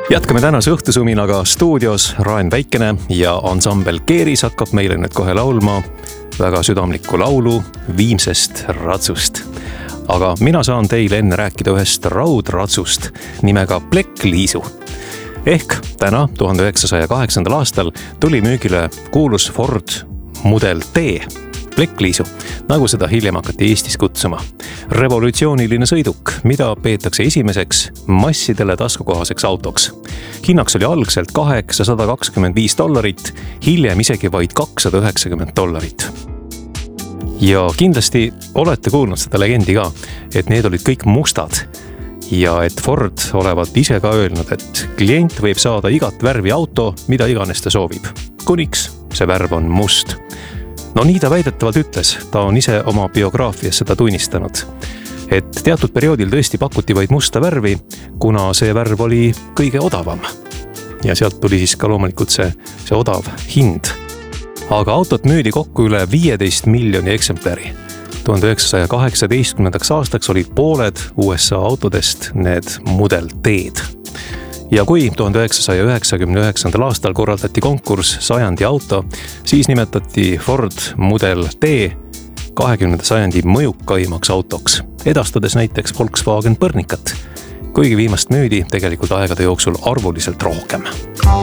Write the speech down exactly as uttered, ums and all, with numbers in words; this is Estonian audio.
Jätkame tänase õhtusuminaga stuudios Raen Väikene ja ansambel Keeris hakkab meile nüüd kohe laulma väga südamlikku laulu Viimsest ratsust. Aga mina saan teile enne rääkida ühest raudratsust nimega Plekk-Liisu. Ehk täna tuhande üheksasaja kaheksandal aastal tuli müügile kuulus Ford Model T, Plekk-Liisu, nagu seda hiljem hakati Eestis kutsuma. Revolutsiooniline sõiduk, mida peetakse esimeseks massidele taskukohaseks autoks. Hinnaks oli algselt kaheksasada kakskümmend viis dollarit, hiljem isegi vaid kakssada üheksakümmend dollarit. Ja kindlasti olete kuulnud seda legendi ka, et need olid kõik mustad. Ja et Ford olevat ise ka öelnud, et klient võib saada igat värvi auto, mida iganes ta soovib. Kuniks see värv on must. No nii ta väidetavalt ütles, ta on ise oma biograafias seda tunnistanud. Et teatud perioodil tõesti pakuti vaid musta värvi, kuna see värv oli kõige odavam. Ja sealt tuli siis ka loomulikult see, see odav hind. Aga autot müüdi kokku üle viieteist miljoni eksemplari. tuhande üheksasaja kaheksateistkümnendaks aastaks olid pooled U S A autodest need Model T-d. Ja kui tuhande üheksasaja üheksakümne üheksandal aastal korraldati konkurss sajandi auto, siis nimetati Ford Model T kahekümnenda sajandi mõjukaimaks autoks, edastades näiteks Volkswagen Põrnikat, kuigi viimast müüdi tegelikult aegade jooksul arvuliselt rohkem.